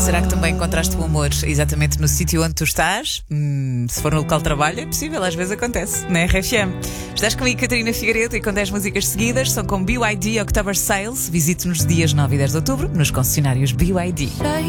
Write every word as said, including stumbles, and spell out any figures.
será que também encontraste o amor exatamente no sítio onde tu estás? Hum, se for no local de trabalho, é possível, às vezes acontece, na R F M. Estás comigo, Catarina Figueiredo, e com dez músicas seguidas são com B Y D October Sales. Visite-nos dias nove e dez de outubro nos concessionários B Y D.